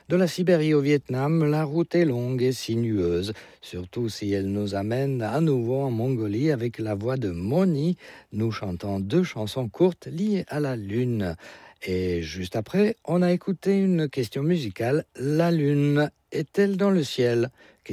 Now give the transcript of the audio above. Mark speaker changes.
Speaker 1: De la Sibérie au Vietnam, la route est longue et sinueuse, surtout si elle nous amène à nouveau en Mongolie avec la voix de Moni. Nous chantons 2 chansons courtes liées à la Lune. Et juste après, on a écouté une question musicale. La Lune est-elle dans le ciel ?